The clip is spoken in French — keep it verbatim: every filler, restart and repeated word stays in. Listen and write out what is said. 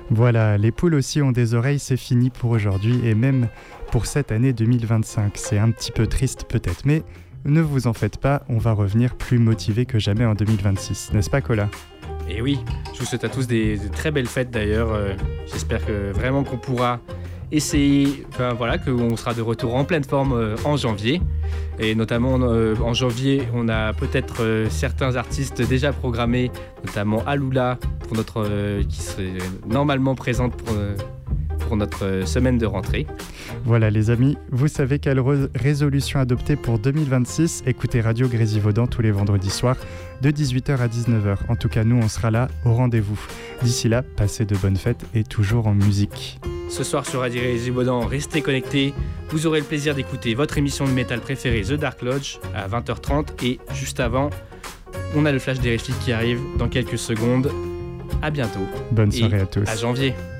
Voilà, les poules aussi ont des oreilles, c'est fini pour aujourd'hui et même pour cette année deux mille vingt-cinq. C'est un petit peu triste peut-être, mais ne vous en faites pas, on va revenir plus motivés que jamais en deux mille vingt-six, n'est-ce pas Cola ? Et oui, je vous souhaite à tous des, des très belles fêtes d'ailleurs. Euh, j'espère que vraiment qu'on pourra essayer, enfin voilà, qu'on sera de retour en pleine forme euh, en janvier. Et notamment euh, en janvier, on a peut-être euh, certains artistes déjà programmés, notamment Aloula, pour notre, euh, qui serait normalement présente pour, euh, pour notre euh, semaine de rentrée. Voilà les amis, vous savez quelle re- résolution adopter pour deux mille vingt-six ? Écoutez Radio Grésivaudan tous les vendredis soirs de dix-huit heures à dix-neuf heures. En tout cas, nous, on sera là au rendez-vous. D'ici là, passez de bonnes fêtes et toujours en musique. Ce soir sur Radio Grésivaudan, restez connectés. Vous aurez le plaisir d'écouter votre émission de métal préférée, The Dark Lodge, à vingt heures trente. Et juste avant, on a le flash des réfis qui arrive dans quelques secondes. À bientôt. Bonne soirée à tous. À janvier.